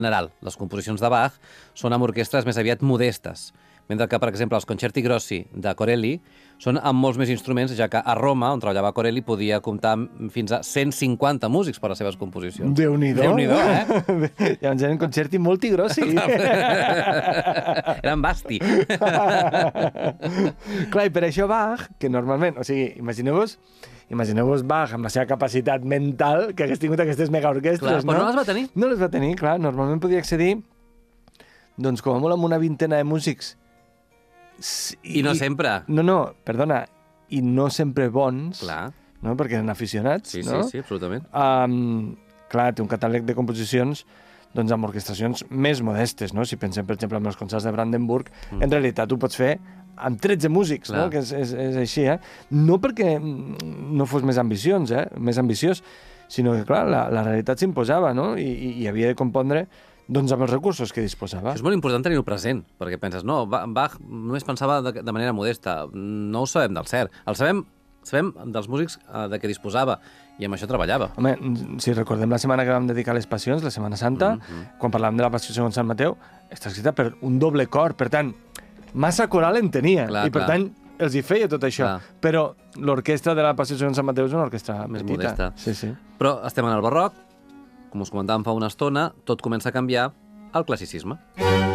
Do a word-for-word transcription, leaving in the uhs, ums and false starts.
En general, les composicions de Bach són amb orquestres més aviat modestes, mentre que, per exemple, els concerti grossi de Corelli són amb molts més instruments, ja que a Roma, on treballava Corelli, podia comptar fins a cent cinquanta músics per a les seves composicions. Déu-n'hi-do. Déu-n'hi-do, eh? Llavors eren concerti molti grossi. Eren basti. Clar, i per això Bach, que normalment... O sigui, imagineu-vos imagineu-vos Bach amb la seva capacitat mental que hagués tingut aquestes megaorquestres, no? Però no les va tenir. No les va tenir, clar. Normalment podia accedir, doncs, com a molt, amb una vintena de músics. I, I no sempre. No, no, perdona, i no sempre bons, clar. No? Perquè eren aficionats, sí, no? Sí, sí, absolutament. Um, clar, té un catàleg de composicions doncs, amb orquestacions més modestes, no? Si pensem, per exemple, en els concerts de Brandenburg, mm. en realitat ho pots fer amb tretze músics, clar. No? Que és, és, és així, eh? No perquè no fos més ambicions, eh? Més ambiciós, sinó que, clar, la, la realitat s'imposava, no? I, i, i havia de compondre doncs amb els recursos que disposava. És molt important tenir-ho present, perquè penses, no, Bach només pensava de, de manera modesta. No ho sabem del cert. El sabem, sabem dels músics eh, de què disposava, i amb això treballava. Home, si recordem la setmana que vam dedicar a les Passions, la Setmana Santa, mm-hmm. quan parlàvem de la Passió segons Sant Mateu, està escrita per un doble cor, per tant, massa coral en tenia, clar, i per clar. tant els hi feia tot això. Clar. Però l'orquestra de la Passió segons Sant Mateu és una orquestra més petita. modesta. Sí, sí. Però estem en el barroc, com us comentàvem fa una estona, tot comença a canviar al classicisme.